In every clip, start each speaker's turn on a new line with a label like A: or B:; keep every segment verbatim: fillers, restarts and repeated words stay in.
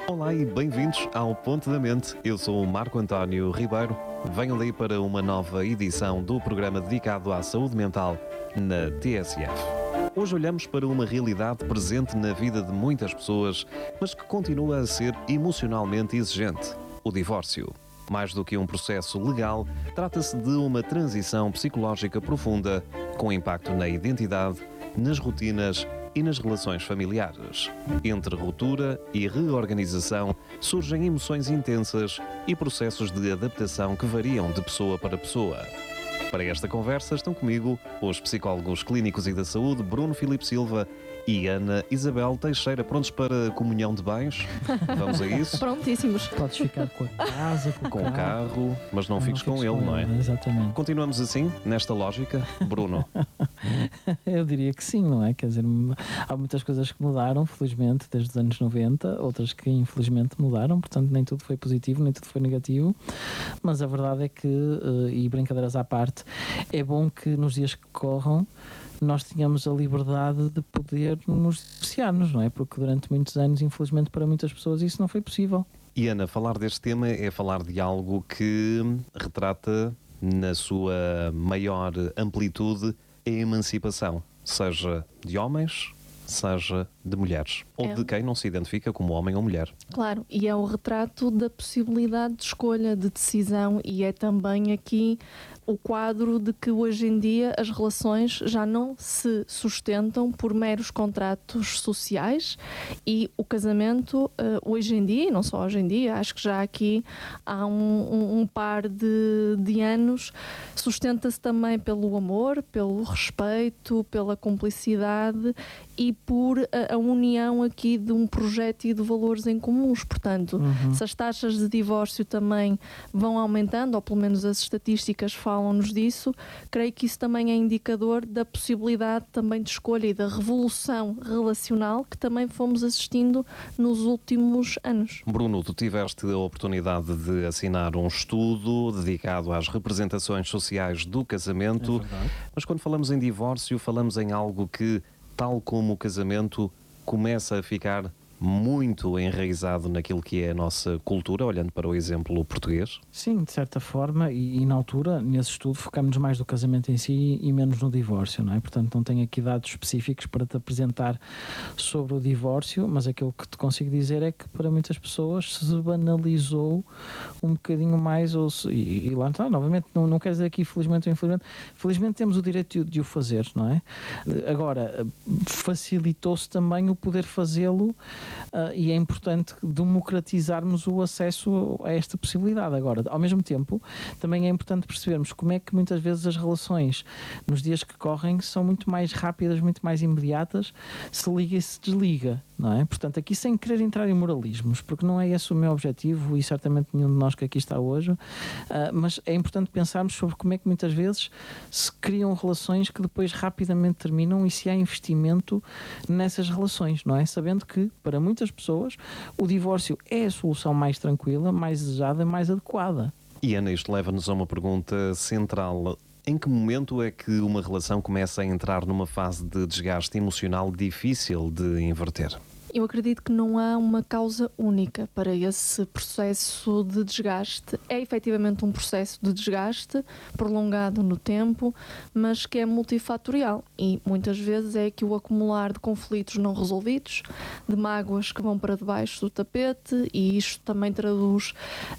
A: Olá e bem-vindos ao Ponto da Mente. Eu sou o Marco António Ribeiro. Venham daí para uma nova edição do programa dedicado à saúde mental na T S F. Hoje olhamos para uma realidade presente na vida de muitas pessoas, mas que continua a ser emocionalmente exigente: o divórcio. Mais do que um processo legal, trata-se de uma transição psicológica profunda, com impacto na identidade, nas rotinas e nas relações familiares. Entre ruptura e reorganização surgem emoções intensas e processos de adaptação que variam de pessoa para pessoa. Para esta conversa estão comigo os psicólogos clínicos e da saúde Bruno Filipe Silva e Ana Isabel Teixeira. Prontos para a comunhão de bens? Vamos a isso?
B: Prontíssimos.
C: Podes ficar com a casa, com o
A: Com o
C: carro,
A: carro, mas não, não fiques com ele, não é?
C: Ele, exatamente.
A: Continuamos assim, nesta lógica, Bruno?
C: Eu diria que sim, não é? Quer dizer, há muitas coisas que mudaram, felizmente, desde os anos noventa, outras que infelizmente mudaram, portanto nem tudo foi positivo, nem tudo foi negativo, mas a verdade é que, e brincadeiras à parte, é bom que nos dias que corram nós tínhamos a liberdade de poder nos divorciar-nos, não é? Porque durante muitos anos, infelizmente para muitas pessoas, isso não foi possível.
A: E Ana, falar deste tema é falar de algo que retrata na sua maior amplitude a emancipação, seja de homens, seja de mulheres, ou
B: é.
A: de quem não se identifica como homem ou mulher.
B: Claro, e é o retrato da possibilidade de escolha, de decisão, e é também aqui o quadro de que hoje em dia as relações já não se sustentam por meros contratos sociais, e o casamento hoje em dia, e não só hoje em dia, acho que já aqui há um, um, um par de, de anos, sustenta-se também pelo amor, pelo respeito, pela cumplicidade e por a, a união aqui de um projeto e de valores em comuns. Portanto, uhum. se as taxas de divórcio também vão aumentando, ou pelo menos as estatísticas falam-nos disso, creio que isso também é indicador da possibilidade também de escolha e da revolução relacional que também fomos assistindo nos últimos anos.
A: Bruno, tu tiveste a oportunidade de assinar um estudo dedicado às representações sociais do casamento, é mas quando falamos em divórcio, falamos em algo que, tal como o casamento, começa a ficar muito enraizado naquilo que é a nossa cultura, olhando para o exemplo português?
C: Sim, de certa forma, e, e na altura, nesse estudo, focamos mais no casamento em si e menos no divórcio, não é? Portanto, não tenho aqui dados específicos para te apresentar sobre o divórcio, mas aquilo que te consigo dizer é que para muitas pessoas se banalizou um bocadinho mais, ou se, e, e lá está, novamente, não, não quer dizer aqui felizmente ou infelizmente, felizmente temos o direito de, de o fazer, não é? Agora, facilitou-se também o poder fazê-lo. Uh, e é importante democratizarmos o acesso a esta possibilidade. Agora, ao mesmo tempo, também é importante percebermos como é que muitas vezes as relações nos dias que correm são muito mais rápidas, muito mais imediatas, se liga e se desliga, não é? Portanto, aqui sem querer entrar em moralismos, porque não é esse o meu objetivo e certamente nenhum de nós que aqui está hoje, uh, mas é importante pensarmos sobre como é que muitas vezes se criam relações que depois rapidamente terminam e se há investimento nessas relações, não é? Sabendo que, para muitas pessoas, o divórcio é a solução mais tranquila, mais desejada, mais adequada.
A: E Ana, isto leva-nos a uma pergunta central. Em que momento é que uma relação começa a entrar numa fase de desgaste emocional difícil de inverter?
B: Eu acredito que não há uma causa única para esse processo de desgaste. É efetivamente um processo de desgaste prolongado no tempo, mas que é multifatorial e muitas vezes é que o acumular de conflitos não resolvidos, de mágoas que vão para debaixo do tapete, e isto também traduz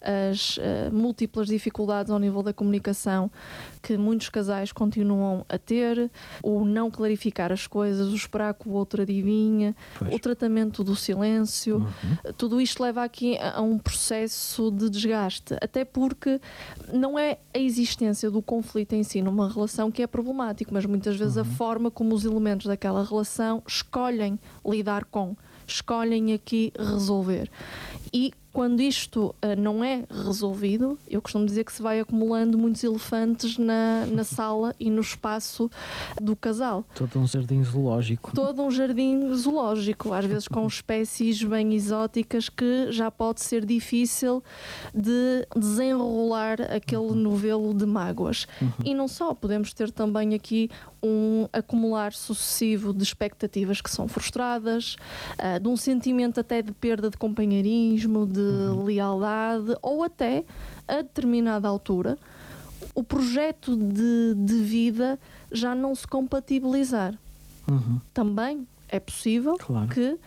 B: as uh, múltiplas dificuldades ao nível da comunicação que muitos casais continuam a ter, o não clarificar as coisas, o esperar que o outro adivinhe, pois. O tratamento do silêncio, uhum. Tudo isto leva aqui a, a um processo de desgaste, até porque não é a existência do conflito em si numa relação que é problemático, mas muitas vezes uhum. a forma como os elementos daquela relação escolhem lidar com, escolhem aqui resolver. E Quando isto uh, não é resolvido, eu costumo dizer que se vai acumulando muitos elefantes na, na sala e no espaço do casal.
C: Todo um jardim zoológico.
B: Todo um jardim zoológico, às vezes com espécies bem exóticas que já pode ser difícil de desenrolar aquele novelo de mágoas. Uhum. E não só, podemos ter também aqui um acumular sucessivo de expectativas que são frustradas, uh, de um sentimento até de perda de companheirismo, de uhum. lealdade, ou até, a determinada altura, o projeto de, de vida já não se compatibilizar. Uhum. Também é possível claro. que uh,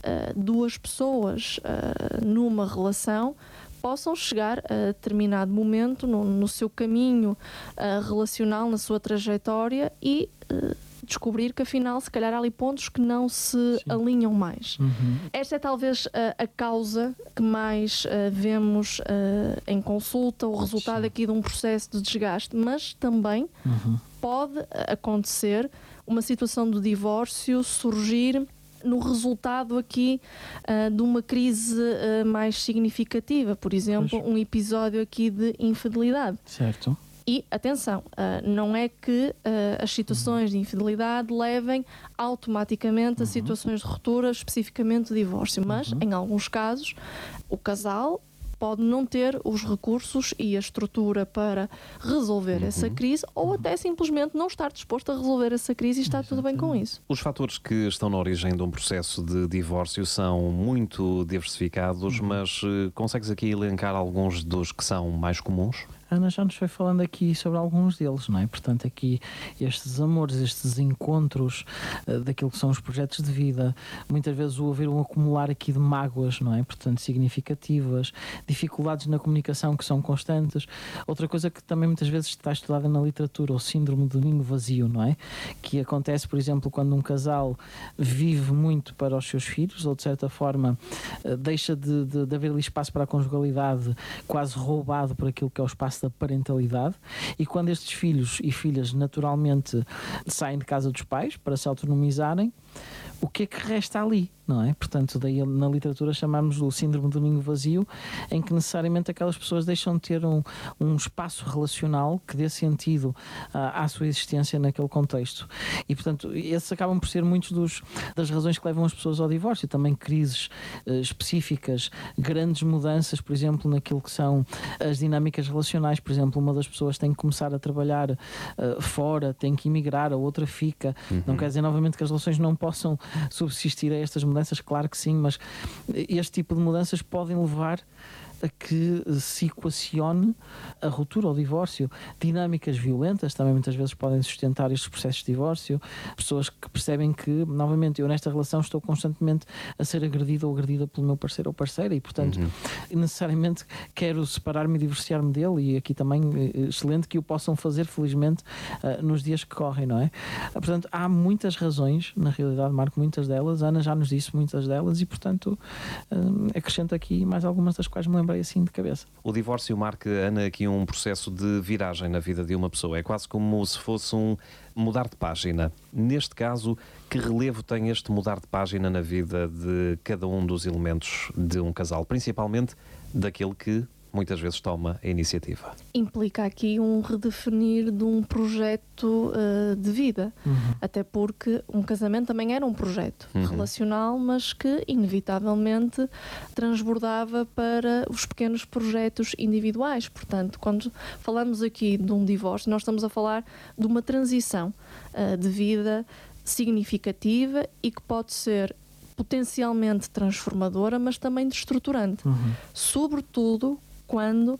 B: duas pessoas uh, numa relação possam chegar a determinado momento no, no seu caminho uh, relacional, na sua trajetória e uh, descobrir que afinal se calhar há ali pontos que não se Sim. alinham mais. Uhum. Esta é talvez uh, a causa que mais uh, vemos uh, em consulta, o resultado Sim. aqui de um processo de desgaste, mas também uhum. pode acontecer uma situação de divórcio surgir no resultado aqui uh, de uma crise uh, mais significativa, por exemplo, pois. um episódio aqui de infidelidade.
C: Certo.
B: E, atenção, uh, não é que uh, as situações uhum. de infidelidade levem automaticamente uhum. a situações de ruptura, especificamente de divórcio, mas, uhum. em alguns casos, o casal pode não ter os recursos e a estrutura para resolver uhum. essa crise ou uhum. até simplesmente não estar disposto a resolver essa crise e está Exatamente. tudo bem com isso.
A: Os fatores que estão na origem de um processo de divórcio são muito diversificados, uhum. mas uh, consegues aqui elencar alguns dos que são mais comuns?
C: A Ana já nos foi falando aqui sobre alguns deles, não é? Portanto, aqui estes amores, estes encontros uh, daquilo que são os projetos de vida, muitas vezes o haver um acumular aqui de mágoas, não é? Portanto, significativas, dificuldades na comunicação que são constantes. Outra coisa que também muitas vezes está estudada na literatura, o síndrome do ninho vazio, não é? Que acontece, por exemplo, quando um casal vive muito para os seus filhos, ou de certa forma uh, deixa de, de, de haver ali espaço para a conjugalidade, quase roubado por aquilo que é o espaço da parentalidade, e quando estes filhos e filhas naturalmente saem de casa dos pais para se autonomizarem, o que é que resta ali, não é? Portanto, daí na literatura chamamos o síndrome do ninho vazio, em que necessariamente aquelas pessoas deixam de ter um, um espaço relacional que dê sentido uh, à sua existência naquele contexto. E, portanto, esses acabam por ser muitos dos, das razões que levam as pessoas ao divórcio. Também crises uh, específicas, grandes mudanças, por exemplo, naquilo que são as dinâmicas relacionais. Por exemplo, uma das pessoas tem que começar a trabalhar uh, fora, tem que emigrar, a outra fica. Uhum. Não quer dizer, novamente, que as relações não possam subsistir a estas mudanças, claro que sim, mas este tipo de mudanças podem levar a que se equacione a ruptura ou divórcio. Dinâmicas violentas também muitas vezes podem sustentar estes processos de divórcio. Pessoas que percebem que, novamente, eu nesta relação estou constantemente a ser agredido ou agredida pelo meu parceiro ou parceira e, portanto, uhum. necessariamente quero separar-me e divorciar-me dele, e aqui também excelente que o possam fazer, felizmente, nos dias que correm, não é? Portanto, há muitas razões, na realidade, Marco, muitas delas. A Ana já nos disse muitas delas e, portanto, acrescento aqui mais algumas das quais me lembro assim de cabeça.
A: O divórcio marca, Ana, aqui um processo de viragem na vida de uma pessoa. É quase como se fosse um mudar de página. Neste caso, que relevo tem este mudar de página na vida de cada um dos elementos de um casal, principalmente daquele que muitas vezes toma a iniciativa?
B: Implica aqui um redefinir de um projeto uh, de vida, uhum. até porque um casamento também era um projeto uhum. relacional, mas que inevitavelmente transbordava para os pequenos projetos individuais. Portanto, quando falamos aqui de um divórcio, nós estamos a falar de uma transição uh, de vida significativa e que pode ser potencialmente transformadora, mas também destruturante. Uhum. Sobretudo quando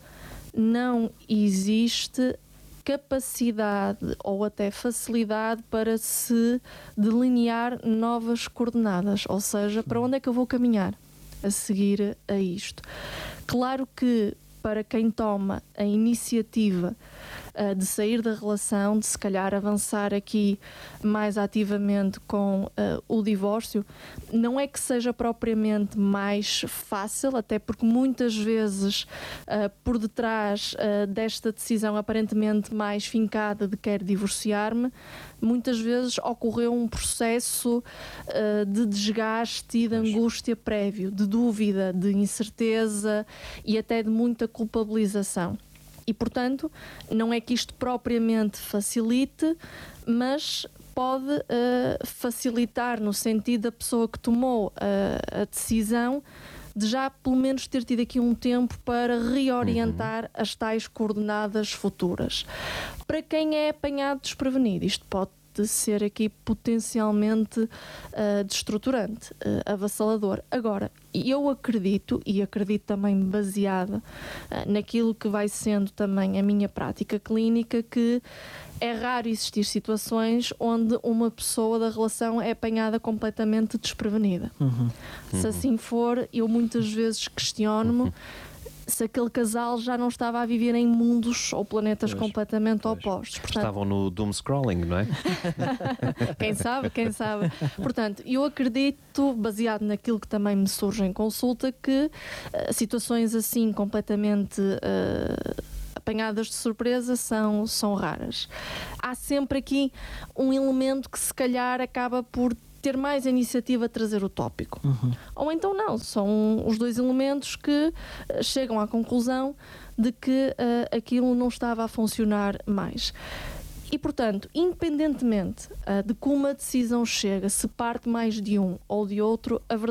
B: não existe capacidade ou até facilidade para se delinear novas coordenadas, ou seja, para onde é que eu vou caminhar a seguir a isto. Claro que para quem toma a iniciativa uh, de sair da relação, de se calhar avançar aqui mais ativamente com uh, o divórcio, não é que seja propriamente mais fácil, até porque muitas vezes uh, por detrás uh, desta decisão aparentemente mais fincada de quero divorciar-me, muitas vezes ocorreu um processo uh, de desgaste e de angústia prévio, de dúvida, de incerteza e até de muita culpabilização. E, portanto, não é que isto propriamente facilite, mas pode uh, facilitar no sentido da pessoa que tomou uh, a decisão de já pelo menos ter tido aqui um tempo para reorientar uhum. as tais coordenadas futuras. Para quem é apanhado desprevenido, isto pode ser aqui potencialmente uh, destruturante, uh, avassalador. Agora, eu acredito, e acredito também baseada uh, naquilo que vai sendo também a minha prática clínica, que é raro existir situações onde uma pessoa da relação é apanhada completamente desprevenida. Uhum. Se assim for, eu muitas vezes questiono-me uhum. se aquele casal já não estava a viver em mundos ou planetas pois, completamente pois. opostos.
A: Portanto, estavam no doom scrolling, não é?
B: Quem sabe, quem sabe. Portanto, eu acredito, baseado naquilo que também me surge em consulta, que uh, situações assim completamente uh, apanhadas de surpresa são, são raras. Há sempre aqui um elemento que se calhar acaba por ter mais a iniciativa a trazer o tópico. Uhum. Ou então não, são os dois elementos que uh, chegam à conclusão de que uh, aquilo não estava a funcionar mais. E, portanto, independentemente uh, de como a decisão chega, se parte mais de um ou de outro, a verdade